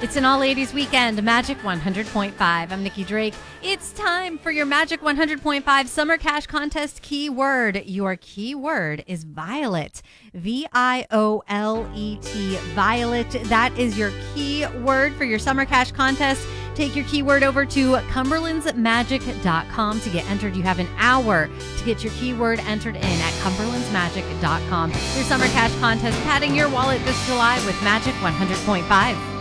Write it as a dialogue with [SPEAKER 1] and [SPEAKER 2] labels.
[SPEAKER 1] It's an all-ladies weekend, Magic 100.5. I'm Nikki Drake. It's time for your Magic 100.5 Summer Cash Contest keyword. Your keyword is violet. V-I-O-L-E-T, violet. That is your keyword for your Summer Cash Contest. Take your keyword over to cumberlandsmagic.com to get entered. You have an hour to get your keyword entered in at cumberlandsmagic.com. Your Summer Cash Contest, padding your wallet this July with Magic 100.5.